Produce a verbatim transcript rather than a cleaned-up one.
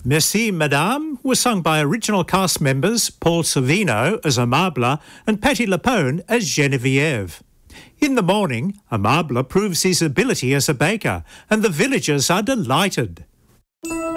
Merci Madame was sung by original cast members Paul Savino as Amable and Patti LuPone as Genevieve. In the morning, Amable proves his ability as a baker and the villagers are delighted.